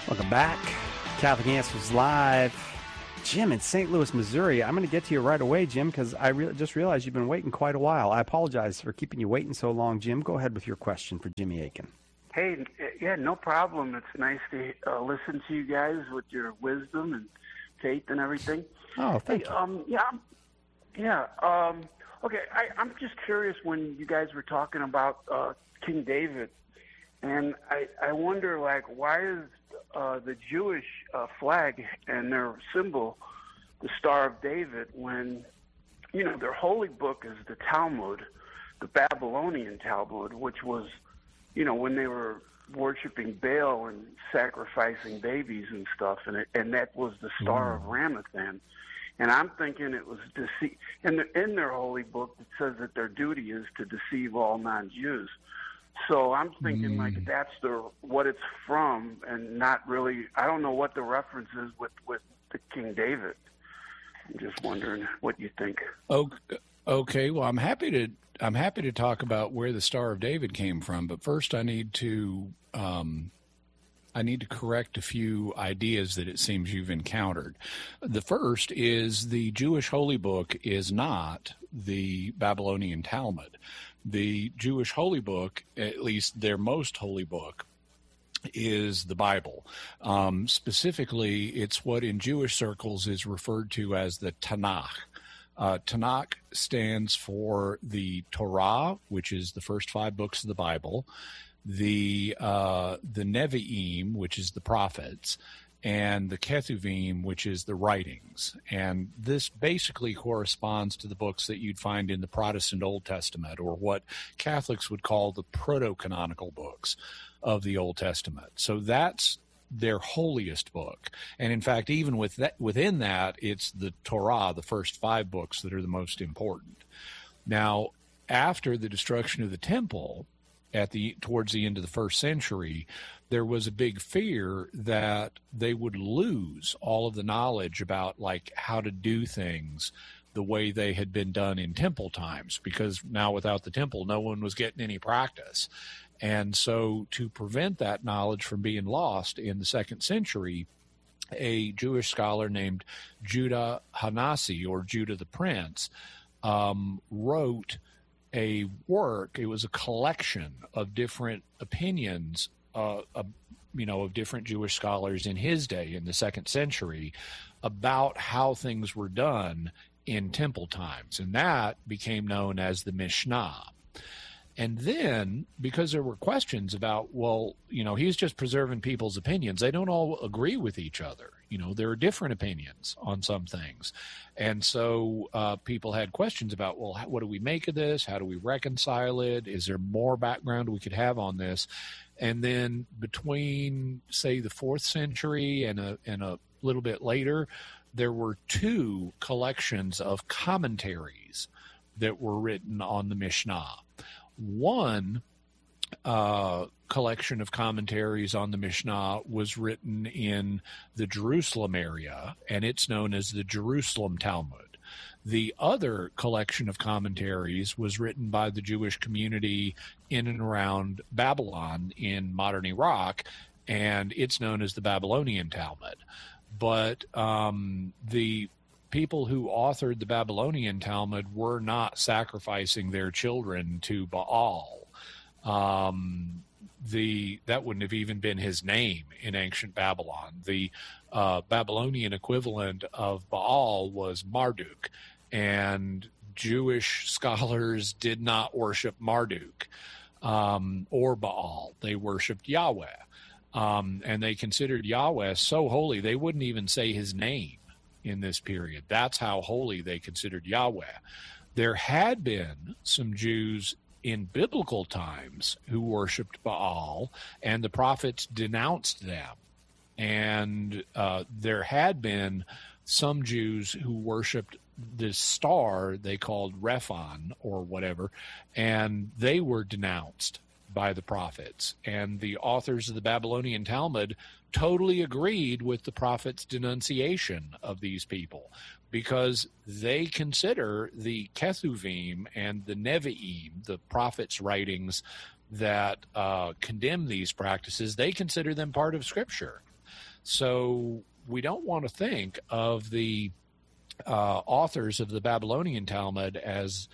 Welcome back. Catholic Answers Live. Jim in St. Louis, Missouri. I'm going to get to you right away, Jim, because I just realized you've been waiting quite a while. I apologize for keeping you waiting so long, Jim. Go ahead with your question for Jimmy Akin. Hey, yeah, no problem. It's nice to listen to you guys with your wisdom and faith and everything. Oh, thank you. Okay, I'm just curious when you guys were talking about King David, and I wonder, like, why is the Jewish flag and their symbol the Star of David when, you know, their holy book is the Talmud, the Babylonian Talmud, which was, you know, when they were worshiping Baal and sacrificing babies and stuff, and that was the Star of Ramathan. And I'm thinking it was deceit. In their holy book, it says that their duty is to deceive all non-Jews. So I'm thinking like that's what it's from, and not really. I don't know what the reference is with the King David. I'm just wondering what you think. Okay. Well, I'm happy to talk about where the Star of David came from, but first I need to correct a few ideas that it seems you've encountered. The first is the Jewish holy book is not the Babylonian Talmud. The Jewish holy book, at least their most holy book, is the Bible. Specifically, it's what in Jewish circles is referred to as the Tanakh. Tanakh stands for the Torah, which is the first 5 books of the Bible, the Nevi'im, which is the prophets, and the Ketuvim, which is the writings. And this basically corresponds to the books that you'd find in the Protestant Old Testament, or what Catholics would call the proto-canonical books of the Old Testament. So that's their holiest book. And in fact, even within that, it's the Torah, the first 5 books, that are the most important. Now, after the destruction of the temple, towards the end of the 1st century, there was a big fear that they would lose all of the knowledge about like how to do things the way they had been done in temple times, because now without the temple, no one was getting any practice. And so to prevent that knowledge from being lost in the 2nd century, a Jewish scholar named Judah Hanasi, or Judah the Prince, wrote a work. It was a collection of different opinions, of different Jewish scholars in his day, in the 2nd century, about how things were done in temple times. And that became known as the Mishnah. And then, because there were questions about, well, he's just preserving people's opinions. They don't all agree with each other. There are different opinions on some things. And so people had questions about, well, what do we make of this? How do we reconcile it? Is there more background we could have on this? And then between, say, the 4th century and a little bit later, there were 2 collections of commentaries that were written on the Mishnah. One collection of commentaries on the Mishnah was written in the Jerusalem area, and it's known as the Jerusalem Talmud. The other collection of commentaries was written by the Jewish community in and around Babylon in modern Iraq, and it's known as the Babylonian Talmud. But the people who authored the Babylonian Talmud were not sacrificing their children to Baal. That wouldn't have even been his name in ancient Babylon. The Babylonian equivalent of Baal was Marduk, and Jewish scholars did not worship Marduk or Baal. They worshiped Yahweh, and they considered Yahweh so holy they wouldn't even say his name in this period. That's how holy they considered Yahweh. There had been some Jews in biblical times who worshiped Baal, and the prophets denounced them. And there had been some Jews who worshiped this star they called Rephan or whatever, and they were denounced by the prophets. And the authors of the Babylonian Talmud totally agreed with the prophet's denunciation of these people, because they consider the Ketuvim and the Nevi'im, the prophets' writings that condemn these practices, they consider them part of Scripture. So we don't want to think of the authors of the Babylonian Talmud as,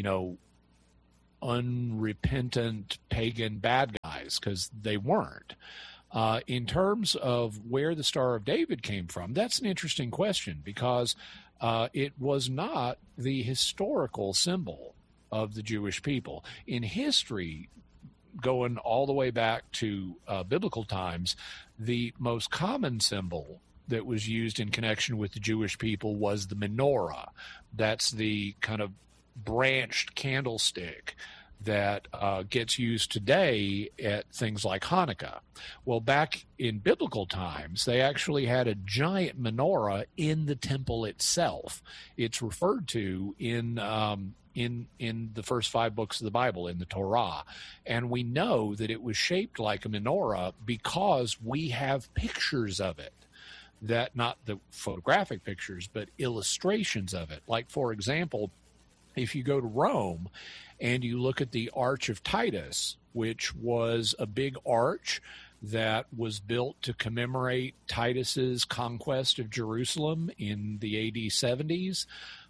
unrepentant pagan bad guys, because they weren't. In terms of where the Star of David came from, that's an interesting question, because it was not the historical symbol of the Jewish people. In history, going all the way back to biblical times, the most common symbol that was used in connection with the Jewish people was the menorah. That's the kind of branched candlestick that gets used today at things like Hanukkah. Well, back in biblical times, they actually had a giant menorah in the temple itself. It's referred to in the first 5 books of the Bible, in the Torah. And we know that it was shaped like a menorah because we have pictures of it. That, not the photographic pictures, but illustrations of it. Like, for example, if you go to Rome and you look at the Arch of Titus, which was a big arch that was built to commemorate Titus's conquest of Jerusalem in the AD 70s,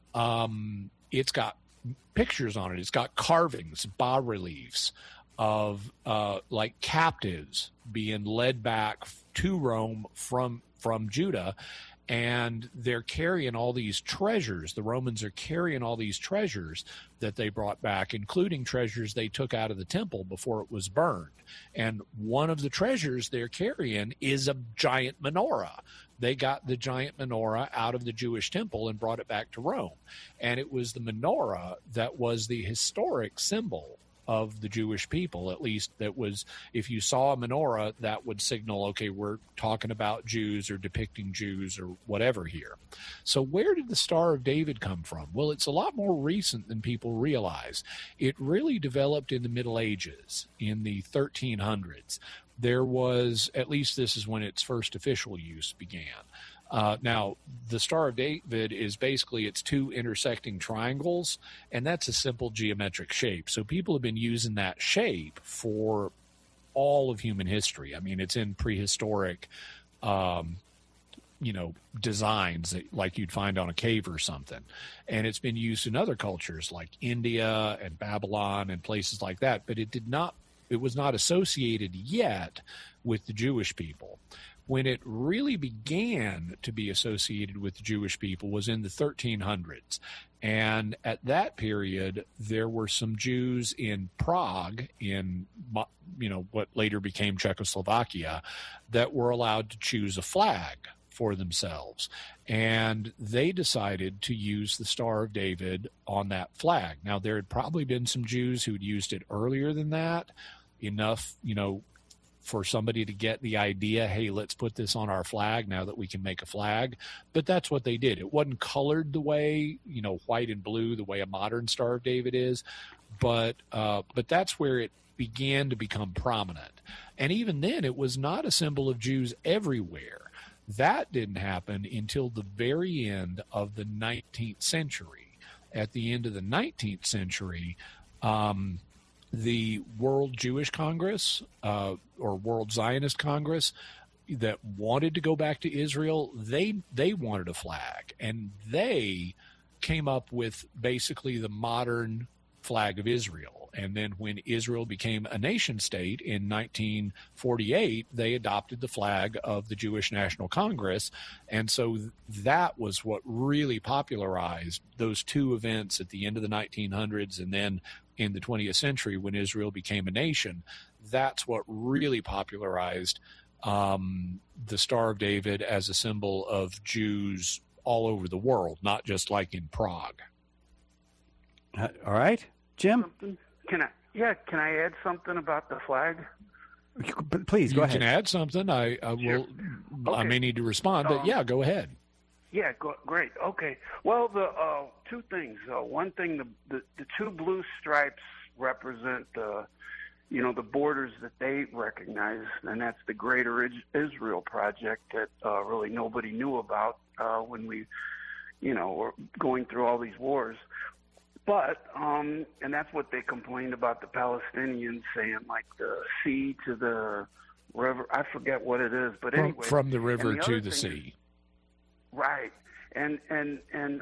it's got pictures on it. It's got carvings, bas-reliefs of like captives being led back to Rome from Judah, and they're carrying all these treasures. The Romans are carrying all these treasures that they brought back, including treasures they took out of the temple before it was burned. And one of the treasures they're carrying is a giant menorah. They got the giant menorah out of the Jewish temple and brought it back to Rome. And it was the menorah that was the historic symbol of the Jewish people. At least that was, if you saw a menorah, that would signal, okay, we're talking about Jews or depicting Jews or whatever here. So where did the Star of David come from? Well, it's a lot more recent than people realize. It really developed in the Middle Ages, in the 1300s. There was, at least this is when its first official use began. Now, the Star of David is basically, it's 2 intersecting triangles, and that's a simple geometric shape. So people have been using that shape for all of human history. I mean, it's in prehistoric, designs like you'd find on a cave or something. And it's been used in other cultures like India and Babylon and places like that, but it was not associated yet with the Jewish people. When it really began to be associated with the Jewish people was in the 1300s. And at that period, there were some Jews in Prague, in what later became Czechoslovakia, that were allowed to choose a flag for themselves. And they decided to use the Star of David on that flag. Now, there had probably been some Jews who had used it earlier than that, enough, for somebody to get the idea, hey, let's put this on our flag now that we can make a flag. But that's what they did. It wasn't colored the way, white and blue, the way a modern Star of David is. But that's where it began to become prominent. And even then, it was not a symbol of Jews everywhere. That didn't happen until the very end of the 19th century. At the end of the 19th century, the World Jewish Congress or World Zionist Congress that wanted to go back to Israel, they wanted a flag, and they came up with basically the modern flag of Israel. And then when Israel became a nation state in 1948, they adopted the flag of the Jewish National Congress. And so that was what really popularized those 2 events at the end of the 1900s and then in the 20th century when Israel became a nation. That's what really popularized the Star of David as a symbol of Jews all over the world, not just like in Prague. All right, Jim? Can I add something about the flag? Please, go ahead. You can add something. I will. Sure. Okay. I may need to respond, but yeah, go ahead. Yeah, great. Okay. Well, the 2 things. One thing, the 2 blue stripes represent the borders that they recognize, and that's the Greater Israel Project that really nobody knew about when we, were going through all these wars. But, and that's what they complained about the Palestinians saying, like the sea to the river. I forget what it is, but anyway, from the river to the thing sea. Right, and then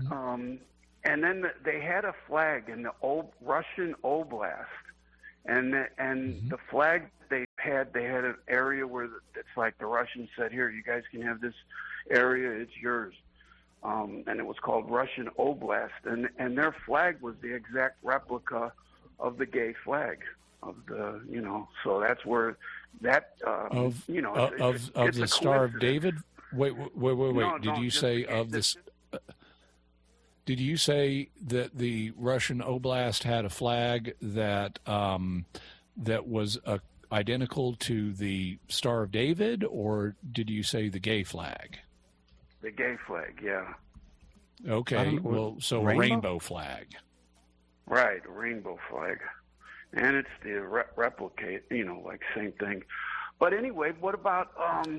they had a flag in the old Russian Oblast, and the flag they had an area where it's like the Russians said, "Here, you guys can have this area; it's yours." And it was called Russian Oblast, and their flag was the exact replica of the gay flag of the, so that's where that of it's the Star of David. Wait. No, did you say of this? Did you say that the Russian Oblast had a flag that that was identical to the Star of David, or did you say the gay flag? The gay flag, yeah. Okay, well, so a rainbow flag. Right, a rainbow flag. And it's the replicate, like same thing. But anyway, what about,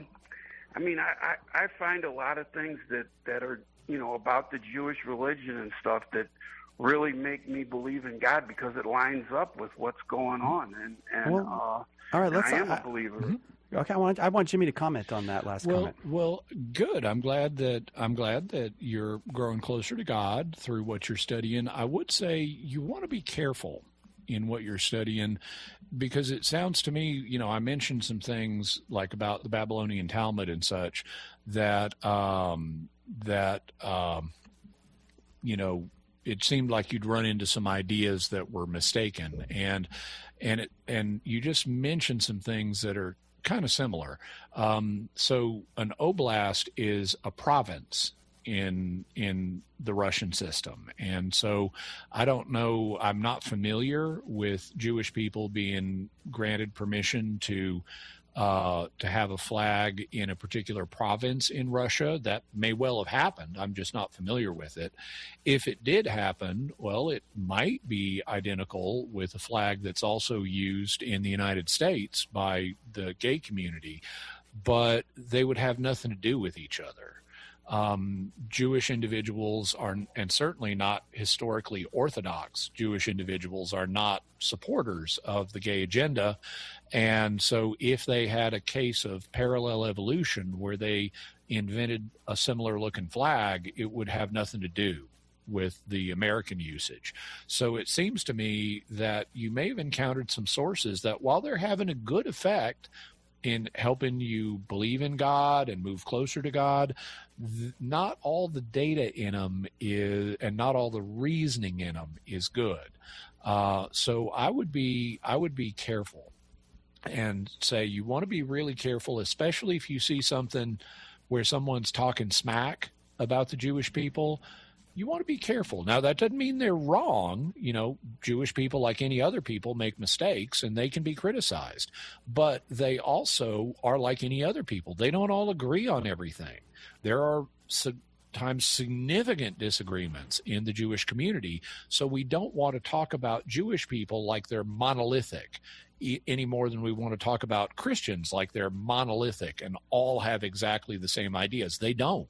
I find a lot of things that are, about the Jewish religion and stuff that really make me believe in God because it lines up with what's going on. All right, I am a believer. Mm-hmm. Okay, I want Jimmy to comment on that last comment. Well, good. I'm glad that you're growing closer to God through what you're studying. I would say you want to be careful in what you're studying, because it sounds to me, I mentioned some things like about the Babylonian Talmud and such that it seemed like you'd run into some ideas that were mistaken, and you just mentioned some things that are kind of similar. So an oblast is a province in the Russian system. And so I don't know, I'm not familiar with Jewish people being granted permission to have a flag in a particular province in Russia. That may well have happened. I'm just not familiar with it. If it did happen, well, it might be identical with a flag that's also used in the United States by the gay community, but they would have nothing to do with each other. Jewish individuals are, and certainly not historically Orthodox Jewish individuals, are not supporters of the gay agenda. And so if they had a case of parallel evolution where they invented a similar looking flag, it would have nothing to do with the American usage. So it seems to me that you may have encountered some sources that, while they're having a good effect in helping you believe in God and move closer to God, not all the data in them is, and not all the reasoning in them is good. So I would be careful and say you want to be really careful, especially if you see something where someone's talking smack about the Jewish people. You want to be careful. Now, that doesn't mean they're wrong. Jewish people, like any other people, make mistakes and they can be criticized. But they also are like any other people. They don't all agree on everything. There are sometimes significant disagreements in the Jewish community. So we don't want to talk about Jewish people like they're monolithic any more than we want to talk about Christians like they're monolithic and all have exactly the same ideas. They don't.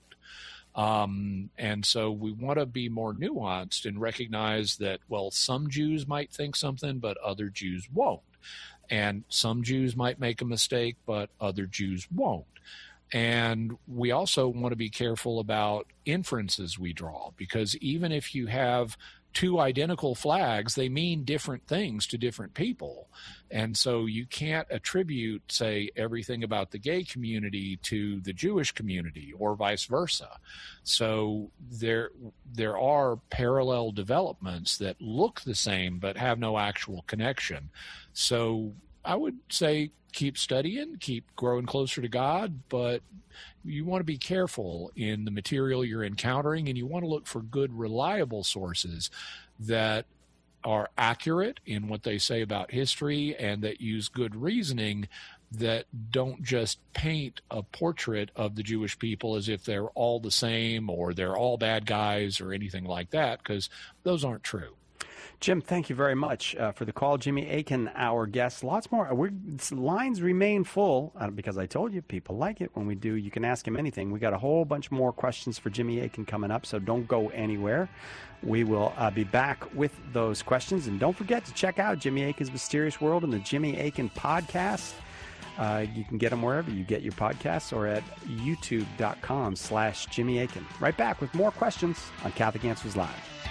And so we want to be more nuanced and recognize that, well, some Jews might think something, but other Jews won't. And some Jews might make a mistake, but other Jews won't. And we also want to be careful about inferences we draw, because even if you have two identical flags, they mean different things to different people. And so you can't attribute, say, everything about the gay community to the Jewish community or vice versa. So there are parallel developments that look the same but have no actual connection. So I would say keep studying, keep growing closer to God, but you want to be careful in the material you're encountering, and you want to look for good, reliable sources that are accurate in what they say about history and that use good reasoning, that don't just paint a portrait of the Jewish people as if they're all the same or they're all bad guys or anything like that, because those aren't true. Jim, thank you very much for the call. Jimmy Akin, our guest. Lots more. Lines remain full because I told you people like it when we do. You can ask him anything. We got a whole bunch more questions for Jimmy Akin coming up, so don't go anywhere. We will be back with those questions. And don't forget to check out Jimmy Akin's Mysterious World and the Jimmy Akin podcast. You can get them wherever you get your podcasts or at youtube.com/Jimmy Akin. Right back with more questions on Catholic Answers Live.